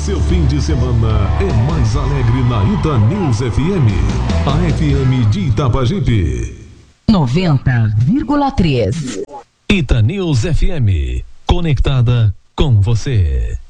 seu fim de semana é mais alegre na Ita News FM, a FM de Itapajipe. 90,3. Ita News FM, conectada com você.